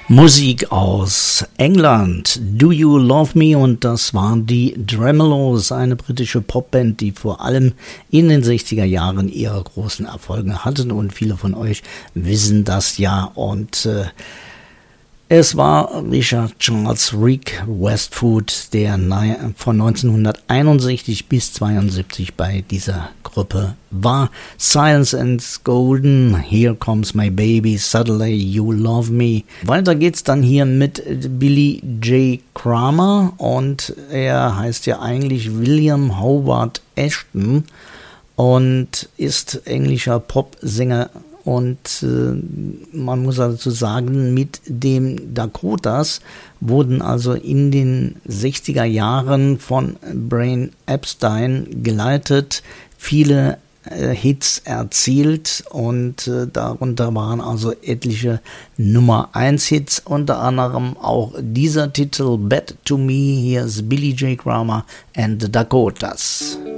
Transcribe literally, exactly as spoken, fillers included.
Musik aus England, Do You Love Me? Und das waren die Tremeloes, eine britische Popband, die vor allem in den sechziger Jahren ihre großen Erfolge hatten und viele von euch wissen das ja. Und äh, es war Richard Charles Rick Westwood, der von neunzehnhunderteinundsechzig bis zweiundsiebzig bei dieser Gruppe war. Silence and Golden, Here Comes My Baby, Suddenly You Love Me. Weiter geht's dann hier mit Billy J. Kramer und er heißt ja eigentlich William Howard Ashton und ist englischer Popsänger. Und äh, man muss dazu sagen, mit dem Dakotas wurden also in den sechziger Jahren von Brian Epstein geleitet, viele äh, Hits erzielt und äh, darunter waren also etliche Nummer eins Hits, unter anderem auch dieser Titel Bad to Me. Hier ist Billy J. Kramer and the Dakotas.